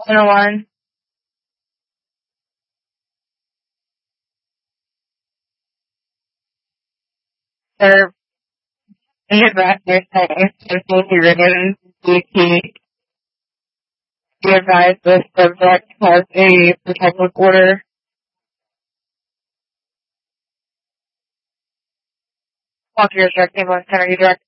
101. They're in advance they're saying Timothy Riggins, DT. Be advised this subject has a protective order. Walk to your direct ambulance center, you direct